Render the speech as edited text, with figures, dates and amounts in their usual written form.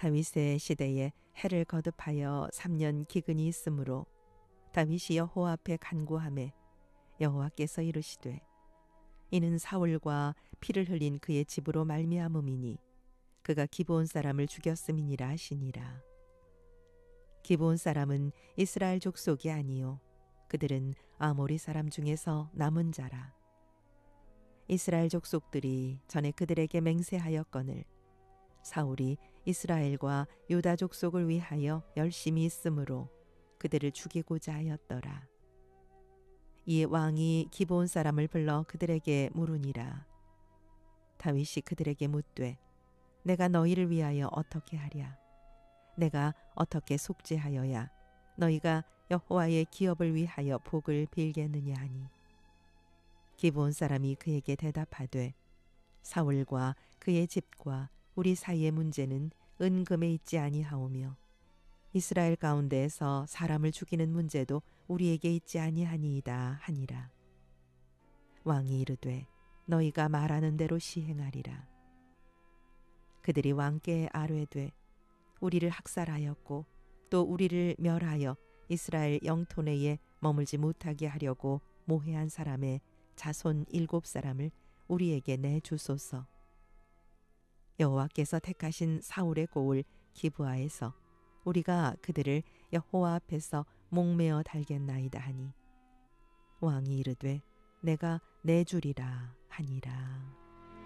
다윗의 시대에 해를 거듭하여 3년 기근이 있으므로 다윗이 여호와 앞에 간구하매 여호와께서 이르시되 이는 사울과 피를 흘린 그의 집으로 말미암음이니 그가 기브온 사람을 죽였음이니라 하시니라. 기브온 사람은 이스라엘 족속이 아니요 그들은 아모리 사람 중에서 남은 자라. 이스라엘 족속들이 전에 그들에게 맹세하였거늘 사울이 이스라엘과 유다 족속을 위하여 열심히 있으므로 그들을 죽이고자 하였더라. 이에 왕이 기브온 사람을 불러 그들에게 물으니라. 다윗이 그들에게 묻되 내가 너희를 위하여 어떻게 하랴? 내가 어떻게 속죄하여야 너희가 여호와의 기업을 위하여 복을 빌겠느냐 하니 기브온 사람이 그에게 대답하되 사울과 그의 집과 우리 사이의 문제는 은금에 있지 아니하오며 이스라엘 가운데에서 사람을 죽이는 문제도 우리에게 있지 아니하니이다 하니라. 왕이 이르되 너희가 말하는 대로 시행하리라. 그들이 왕께 아뢰되 우리를 학살하였고 또 우리를 멸하여 이스라엘 영토 내에 머물지 못하게 하려고 모해한 사람의 자손 7사람을 우리에게 내주소서. 여호와께서 택하신 사울의 고을 기브아에서 우리가 그들을 여호와 앞에서 목매어 달겠나이다 하니 왕이 이르되 내가 내주리라 하니라.